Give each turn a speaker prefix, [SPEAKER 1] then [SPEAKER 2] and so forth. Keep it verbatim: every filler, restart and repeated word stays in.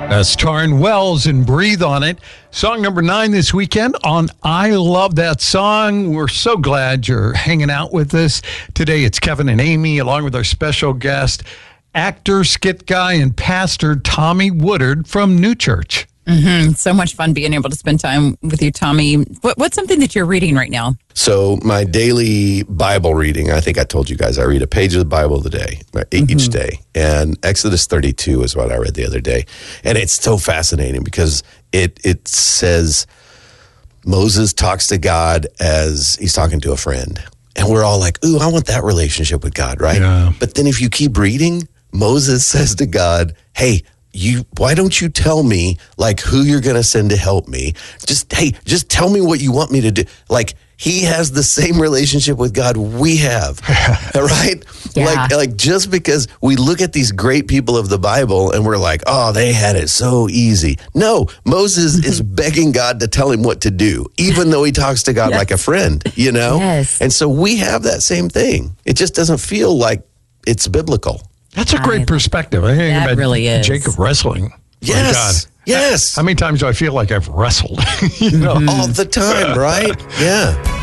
[SPEAKER 1] That's Taryn Wells and Breathe on It. Song number nine this weekend on I Love That Song. We're so glad you're hanging out with us. Today it's Kevin and Amy along with our special guest, actor, skit guy, and pastor Tommy Woodard from New Church.
[SPEAKER 2] Mm-hmm. So much fun being able to spend time with you, Tommy. What, what's something that you're reading right now?
[SPEAKER 3] So my daily Bible reading, I think I told you guys, I read a page of the Bible a day, each mm-hmm. day. And Exodus thirty-two is what I read the other day. And it's so fascinating because it it says Moses talks to God as he's talking to a friend. And we're all like, ooh, I want that relationship with God, right?
[SPEAKER 1] Yeah.
[SPEAKER 3] But then if you keep reading, Moses says to God, hey, You, why don't you tell me, like, who you're going to send to help me? Just, hey, just tell me what you want me to do. Like, he has the same relationship with God we have, right?
[SPEAKER 2] Yeah.
[SPEAKER 3] Like, like, just because we look at these great people of the Bible and we're like, oh, they had it so easy. No, Moses is begging God to tell him what to do, even though he talks to God
[SPEAKER 2] yes.
[SPEAKER 3] like a friend, you know?
[SPEAKER 2] Yes.
[SPEAKER 3] And so we have that same thing. It just doesn't feel like it's biblical.
[SPEAKER 1] That's a great
[SPEAKER 2] I,
[SPEAKER 1] perspective. I think
[SPEAKER 2] that
[SPEAKER 1] about
[SPEAKER 2] really is.
[SPEAKER 1] Jacob wrestling.
[SPEAKER 3] Yes.
[SPEAKER 1] My God.
[SPEAKER 3] Yes.
[SPEAKER 1] How many times do I feel like I've wrestled? you know?
[SPEAKER 3] All the time, right? Yeah.